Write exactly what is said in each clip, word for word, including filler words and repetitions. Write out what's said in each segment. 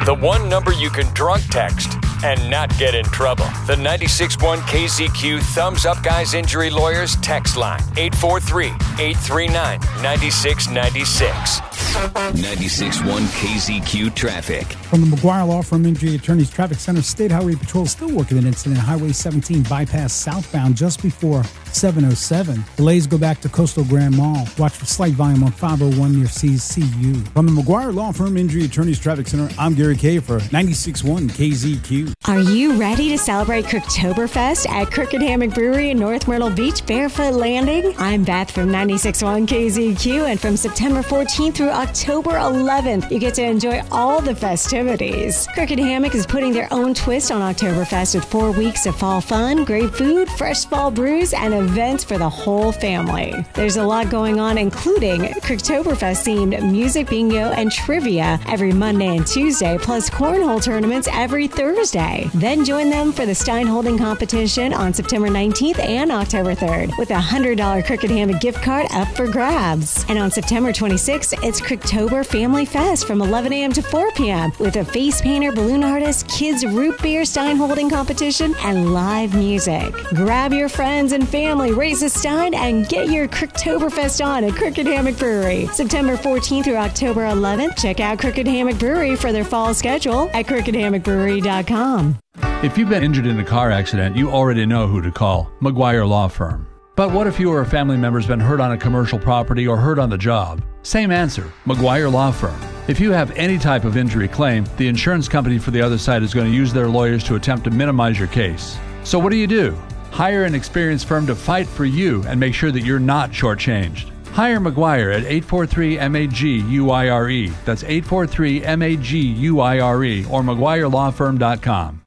The one number you can drunk text and not get in trouble. The ninety-six point one K Z Q Thumbs Up Guys Injury Lawyers text line. eight four three, eight three nine, nine six nine six. ninety-six point one K Z Q Traffic. From the McGuire Law Firm Injury Attorneys Traffic Center, State Highway Patrol is still working an incident. Highway seventeen bypass southbound just before seven oh seven. Delays go back to Coastal Grand Mall. Watch for slight volume on five oh one near C C U. From the McGuire Law Firm Injury Attorneys Traffic Center, I'm Gary Kay for ninety-six point one K Z Q. Are you ready to celebrate Crooktoberfest at Crooked Hammock Brewery in North Myrtle Beach, Barefoot Landing? I'm Beth from ninety-six point one K Z Q, and from September fourteenth through October eleventh, you get to enjoy all the festivities. Crooked Hammock is putting their own twist on Oktoberfest with four weeks of fall fun, great food, fresh fall brews, and events for the whole family. There's a lot going on, including Crooktoberfest-themed music, bingo, and trivia every Monday and Tuesday, plus cornhole tournaments every Thursday. Then join them for the Stein Holding competition on September nineteenth and October third, with a one hundred dollars Crooked Hammock gift card up for grabs. And on September twenty-sixth, it's Crooktober Family Fest from eleven a.m. to four p.m. with a face painter, balloon artist, kids root beer Stein Holding competition, and live music. Grab your friends and family, raise a Stein, and get your Crooktoberfest on at Crooked Hammock Brewery. September fourteenth through October eleventh, check out Crooked Hammock Brewery for their fall schedule at crooked hammock brewery dot com. If you've been injured in a car accident, you already know who to call, McGuire Law Firm. But what if you or a family member's been hurt on a commercial property or hurt on the job? Same answer, McGuire Law Firm. If you have any type of injury claim, the insurance company for the other side is going to use their lawyers to attempt to minimize your case. So what do you do? Hire an experienced firm to fight for you and make sure that you're not shortchanged. Hire McGuire at eight four three M A G U I R E. That's eight four three M A G U I R E or McGuire Law Firm dot com.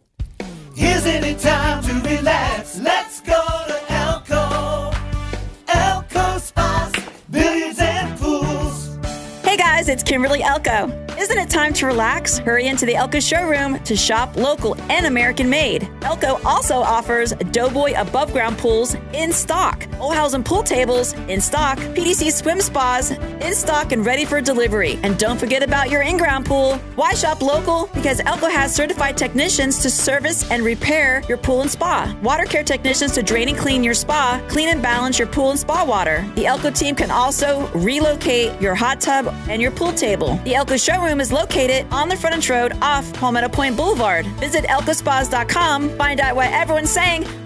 Here's any time to relax. Let's go to Elko. Elko Spas, billiards and pools. Hey guys, it's Kimberly Elko. Isn't it time to relax? Hurry into the Elko showroom to shop local and American made. Elko also offers Doughboy above ground pools in stock, Olhausen pool tables in stock, P D C swim spas in stock and ready for delivery. And don't forget about your in-ground pool. Why shop local? Because Elko has certified technicians to service and repair your pool and spa, water care technicians to drain and clean your spa, clean and balance your pool and spa water. The Elko team can also relocate your hot tub and your pool table. The Elko showroom is located on the frontage road off Palmetto Point Boulevard. Visit elko spas dot com. Find out what everyone's saying